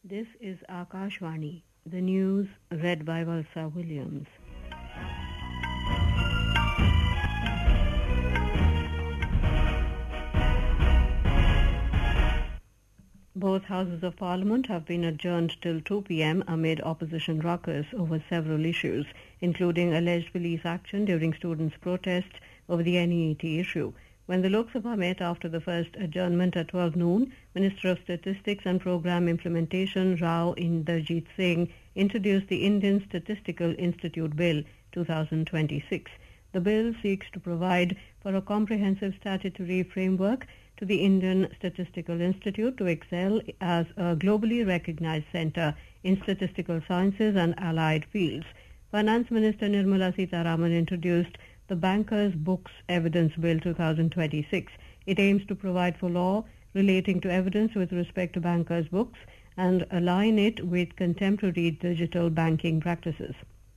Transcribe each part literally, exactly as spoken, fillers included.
This is Akashvani, the news read by Valsa Williams. Both houses of parliament have been adjourned till two p.m. amid opposition ruckus over several issues, including alleged police action during students' protests over the N E E T issue. When the Lok Sabha met after the first adjournment at twelve noon, Minister of Statistics and Programme Implementation Rao Inderjeet Singh introduced the Indian Statistical Institute Bill two thousand twenty-six. The bill seeks to provide for a comprehensive statutory framework to the Indian Statistical Institute to excel as a globally recognized centre in statistical sciences and allied fields. Finance Minister Nirmala Sitharaman introduced the Bankers' Books Evidence Bill two thousand twenty-six. It aims to provide for law relating to evidence with respect to bankers' books and align it with contemporary digital banking practices.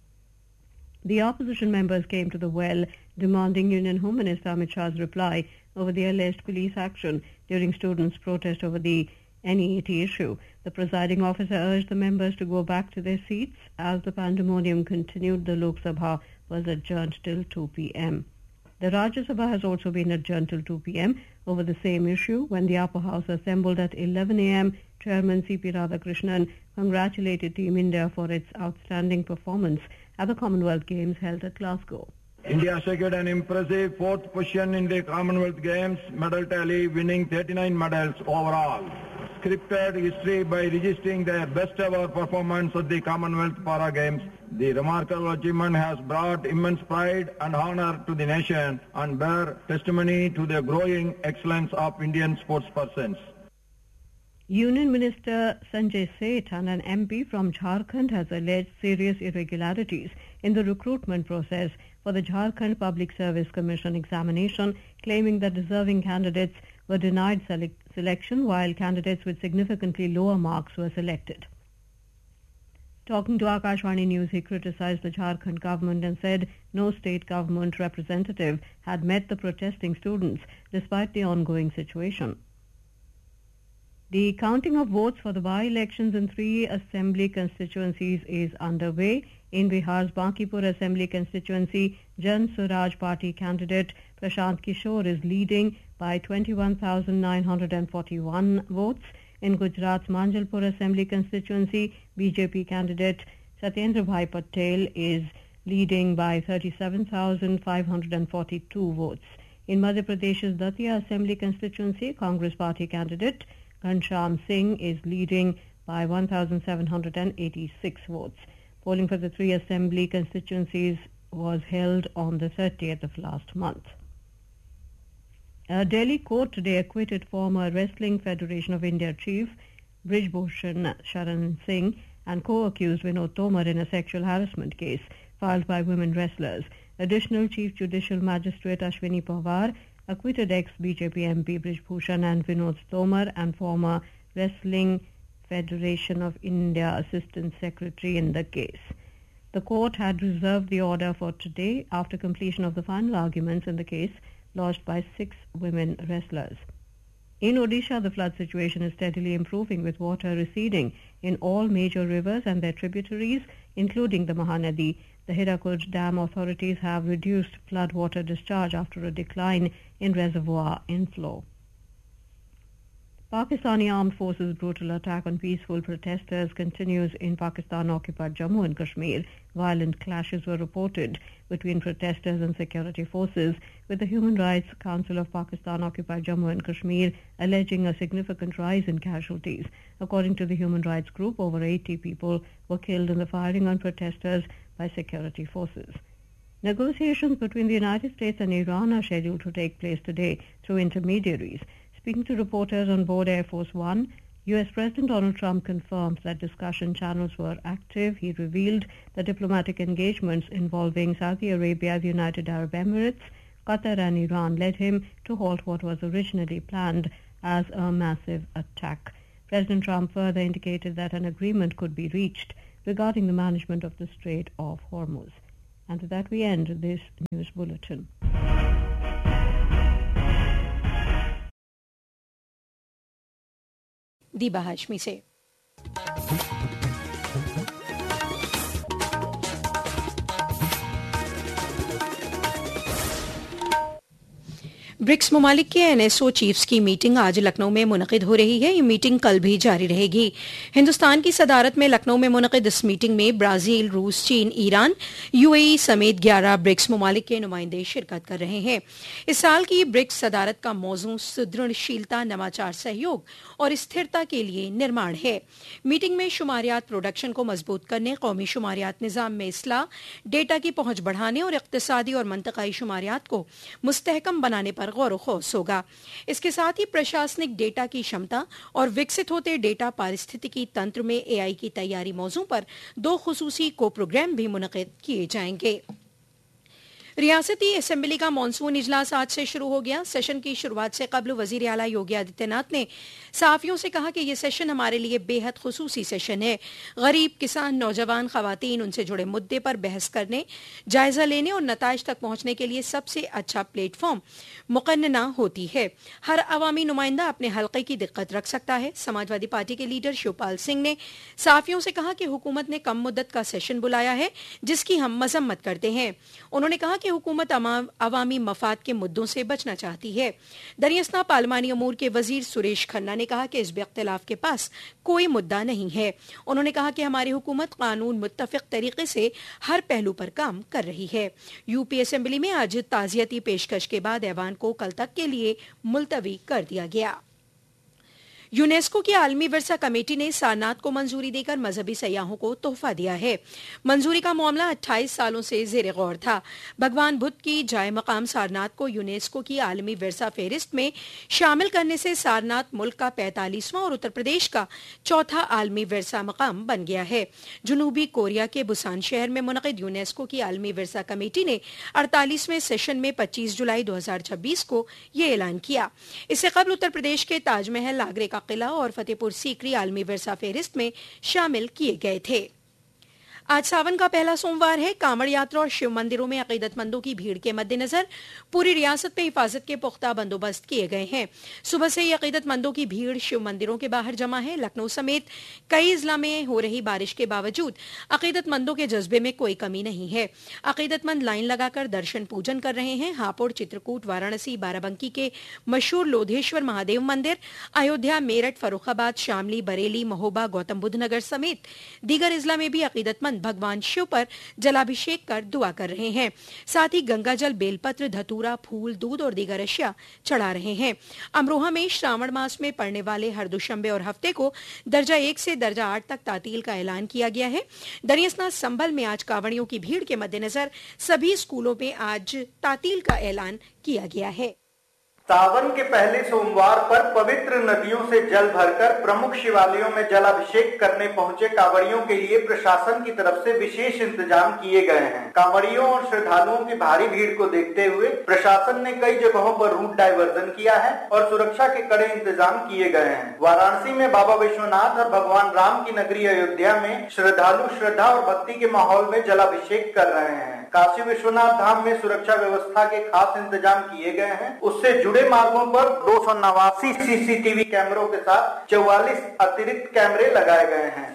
The opposition members came to the well demanding Union Home Minister Amit Shah's reply over the alleged police action during students' protest over the N E E T issue. The presiding officer urged the members to go back to their seats. As the pandemonium continued, the Lok Sabha was adjourned till two p.m. The Rajya Sabha has also been adjourned till two p.m. over the same issue. When the upper house assembled at eleven a.m., Chairman C P Radhakrishnan congratulated Team India for its outstanding performance at the Commonwealth Games held at Glasgow. India secured an impressive fourth position in the Commonwealth Games medal tally, winning thirty-nine medals overall. Scripted history by registering their best ever performance at the Commonwealth Para Games. The remarkable achievement has brought immense pride and honor to the nation and bear testimony to the growing excellence of Indian sportspersons. Union Minister Sanjay Seth and an M P from Jharkhand has alleged serious irregularities in the recruitment process for the Jharkhand Public Service Commission examination, claiming that deserving candidates were denied sele- selection while candidates with significantly lower marks were selected. Talking to Akashvani News, he criticized the Jharkhand government and said no state government representative had met the protesting students despite the ongoing situation. The counting of votes for the by-elections in three assembly constituencies is underway. In Bihar's Bankipur Assembly constituency, Jan Swaraj Party candidate Prashant Kishore is leading by twenty-one thousand nine hundred forty-one votes. In Gujarat's Manjalpur Assembly constituency, B J P candidate Satyendra Bhai Patel is leading by thirty-seven thousand five hundred forty-two votes. In Madhya Pradesh's Datia Assembly constituency, Congress Party candidate Ghanshyam Singh is leading by one thousand seven hundred eighty-six votes. Polling for the three assembly constituencies was held on the thirtieth of last month. A Delhi court today acquitted former Wrestling Federation of India chief Brij Bhushan Sharan Singh and co-accused Vinod Tomar in a sexual harassment case filed by women wrestlers. Additional Chief Judicial Magistrate Ashwini Pawar acquitted ex-B J P M P Brij Bhushan and Vinod Tomar and former Wrestling Federation of India Assistant Secretary in the case. The court had reserved the order for today after completion of the final arguments in the case lodged by six women wrestlers. In Odisha, the flood situation is steadily improving with water receding in all major rivers and their tributaries, including the Mahanadi. The Hirakud Dam authorities have reduced flood water discharge after a decline in reservoir inflow. Pakistani Armed Forces' brutal attack on peaceful protesters continues in Pakistan-occupied Jammu and Kashmir. Violent clashes were reported between protesters and security forces, with the Human Rights Council of Pakistan-occupied Jammu and Kashmir alleging a significant rise in casualties. According to the human rights group, over eighty people were killed in the firing on protesters by security forces. Negotiations between the United States and Iran are scheduled to take place today through intermediaries. Speaking to reporters on board Air Force One, U S President Donald Trump confirmed that discussion channels were active. He revealed that diplomatic engagements involving Saudi Arabia, the United Arab Emirates, Qatar and Iran led him to halt what was originally planned as a massive attack. President Trump further indicated that an agreement could be reached regarding the management of the Strait of Hormuz. And with that we end this news bulletin. दीबा हाशमी से BRICS ममालिक के NSO chiefs की meeting आज लखनऊ में मुनक़िद हो रही है। ये मीटिंग कल भी जारी रहेगी। हिंदुस्तान की सदारत में लखनऊ में मुनक़िद इस मीटिंग में ब्राजील, रूस, चीन, ईरान, यूएई समेत ग्यारह ब्रिक्स ममालिक के नुमाइंदे शिरकत कर रहे हैं। इस साल की ब्रिक्स सदारत का मौजू सुदृढ़शीलता, नवाचार, सहयोग और स्थिरता के लिए निर्माण है। मीटिंग में शुमारियात प्रोडक्शन को मजबूत करने, कौमी शुमारियात निज़ाम में इसलाह, डेटा की पहुंच बढ़ाने और इक़्तिसादी और मंतक़ाई शुमारियात को मुस्तहकम बनाने पर गौर ख़ौस होगा। इसके साथ ही प्रशासनिक डेटा की क्षमता और विकसित होते डेटा पारिस्थितिकी तंत्र में एआई की तैयारी मौजू पर दो खुसूसी को प्रोग्राम भी मुनक़िद किए जाएंगे। रियासती असेंबली का मानसून इजलास आज से शुरू हो गया। सेशन की शुरुआत से कबल वजीर आला योगी आदित्यनाथ ने सहाफियों से कहा कि यह सेशन हमारे लिए बेहद खुसूसी सेशन है। गरीब, किसान, नौजवान, खवातीन, उनसे जुड़े मुद्दे पर बहस करने, जायजा लेने और नताइज तक पहुंचने के लिए सबसे अच्छा प्लेटफॉर्म मुकन्ना होती है। हर अवामी नुमाइंदा अपने हल्के की दिक्कत रख सकता है। समाजवादी पार्टी के लीडर शिवपाल सिंह ने सहाफियों से कहा कि हुकूमत ने कम मुद्दत का सेशन बुलाया है, जिसकी हम मजम्मत करते हैं। उन्होंने कहा कि हुकूमत अवामी मफाद के मुद्दों से बचना चाहती है। दरियास्ता पार्लिमानी अमूर के वजीर सुरेश खन्ना ने कहा कि इस इख्तिलाफ के पास कोई मुद्दा नहीं है। उन्होंने कहा कि हमारी हुकूमत कानून मुत्तफिक तरीके से हर पहलू पर काम कर रही है। यूपी असेंबली में आज ताज़ियती पेशकश के बाद ऐवान को कल तक के लिए मुलतवी कर दिया गया। यूनेस्को की आलमी विरसा कमेटी ने सारनाथ को मंजूरी देकर मजहबी सयाहों को तोहफा दिया है। मंजूरी का मामला अट्ठाईस सालों से जेर गौर था। भगवान बुद्ध की जाए मकाम सारनाथ को यूनेस्को की आलमी विरसा फेहरिस्त में शामिल करने से सारनाथ मुल्क का पैंतालीसवां और उत्तर प्रदेश का चौथा आलमी विरसा मकाम बन गया है। जनूबी कोरिया के बुसान शहर में मुनक़िद यूनेस्को की आलमी विरसा कमेटी ने अड़तालीसवें सेशन में पच्चीस जुलाई दो हजार छब्बीस को ये ऐलान किया। इससे कबल उत्तर प्रदेश के ताजमहल, आगरे का किला और फतेहपुर सीकरी आलमी विरसा फेहरिस्त में शामिल किए गए थे। आज सावन का पहला सोमवार है। कांवड़ यात्रा और शिव मंदिरों में अकीदतमंदों की भीड़ के मद्देनजर पूरी रियासत में हिफाजत के पुख्ता बंदोबस्त किए गए हैं। सुबह से ही अकीदतमंदों की भीड़ शिव मंदिरों के बाहर जमा है। लखनऊ समेत कई जिला में हो रही बारिश के बावजूद अकीदतमंदों के जज्बे में कोई कमी नहीं है। अकीदतमंद लाइन लगाकर दर्शन पूजन कर रहे हैं। हापुड़, चित्रकूट, वाराणसी, बाराबंकी के मशहूर लोधेश्वर महादेव मंदिर, अयोध्या, मेरठ, फर्रुखाबाद, शामली, बरेली, महोबा, गौतम बुद्ध नगर समेत दीगर जिला में भी अकीदतमंद भगवान शिव पर जलाभिषेक कर दुआ कर रहे हैं। साथ ही गंगाजल, बेलपत्र, धतूरा, फूल, दूध और दीगर अशिया चढ़ा रहे हैं। अमरोहा में श्रावण मास में पड़ने वाले हर दुशंबे और हफ्ते को दर्जा एक से दर्जा आठ तक तातील का ऐलान किया गया है। दरियास्ता संभल में आज कांवड़ियों की भीड़ के मद्देनजर सभी स्कूलों में आज तातील का ऐलान किया गया है। सावन के पहले सोमवार पर पवित्र नदियों से जल भरकर प्रमुख शिवालयों में जलाभिषेक करने पहुंचे कांवड़ियों के लिए प्रशासन की तरफ से विशेष इंतजाम किए गए हैं। कांवड़ियों और श्रद्धालुओं की भारी भीड़ को देखते हुए प्रशासन ने कई जगहों पर रूट डायवर्जन किया है और सुरक्षा के कड़े इंतजाम किए गए हैं। वाराणसी में बाबा विश्वनाथ और भगवान राम की नगरी अयोध्या में श्रद्धालु श्रद्धा और भक्ति के माहौल में जलाभिषेक कर रहे हैं। काशी विश्वनाथ धाम में सुरक्षा व्यवस्था के खास इंतजाम किए गए हैं। उससे जुड़े मार्गों पर दो सौ नवासी सीसीटीवी कैमरों के साथ चौवालीस अतिरिक्त कैमरे लगाए गए हैं।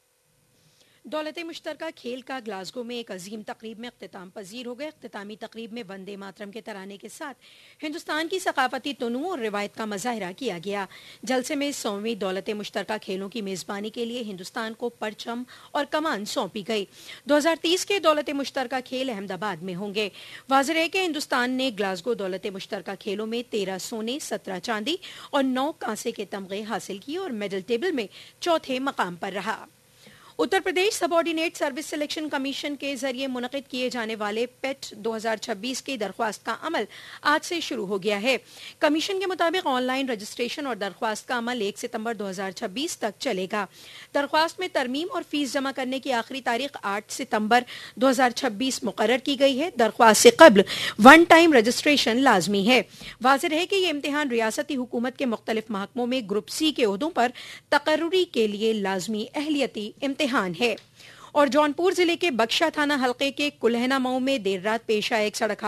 दौलत मुश्तरका खेल का ग्लासगो में एक अजीम तकरीब में अख्तिताम पजीर हो गया। अख्तितामी तकरीब में वंदे मातरम के तराने के साथ हिंदुस्तान की सकाफती तनू और रिवायत का मुजाहिरा किया गया। जलसे में सौवीं दौलत मुश्तरका खेलों की मेजबानी के लिए हिंदुस्तान को परचम और कमान सौंपी गई। दो हजार तीस के दौलत मुश्तरका खेल अहमदाबाद में होंगे। वाज़ेह है कि हिंदुस्तान ने ग्लासगो दौलत मुश्तरका खेलों में तेरह सोने, सत्रह चांदी और नौ कांसे के तमगे हासिल किए और मेडल टेबल में चौथे मकाम पर रहा। Uttar Pradesh subordinate service selection commission के जरिए मुनक़िद किए जाने वाले पेट दो हजार छब्बीस की दरख्वास्त का अमल आज से शुरू हो गया है। कमीशन के मुताबिक ऑनलाइन रजिस्ट्रेशन और दरख्वास्त का अमल एक सितंबर दो हजार छब्बीस तक चलेगा। दरख्वास्त में तरमीम और फीस जमा करने की आखिरी तारीख आठ सितंबर दो हजार छब्बीस मुकर्रर की गई है। दरख्वास्त से कबल वन टाइम रजिस्ट्रेशन लाजमी है। वाज़ेह है कि यह इम्तिहान रियासती हुकूमत के मुख्तलिफ महकमों में ग्रुप सी के ओहदों पर तकर्रुरी के लिए लाजमी अहलियती इम्तिहान है। और जौनपुर जिले के बख्शा थाना हल्के के कुल्हना मऊ में देर रात पेश आए एक सड़क